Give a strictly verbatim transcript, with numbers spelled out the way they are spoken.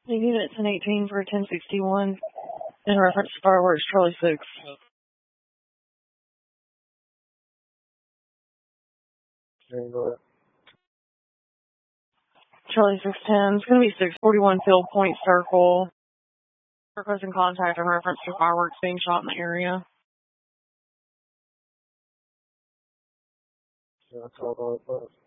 The unit ten eighteen for ten sixty-one in reference to fireworks, Charlie six. Okay, go ahead. Charlie six ten, it's going to be six forty-one Field Point Circle. Requesting contact in reference to fireworks being shot in the area. Yeah, that's all about it.